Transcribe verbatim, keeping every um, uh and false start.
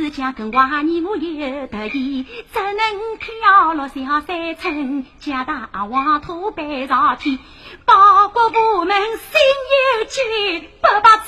只想跟娃儿我有得意，只能飘落小山村，家大黄土背朝天，报国部门心有戚，不把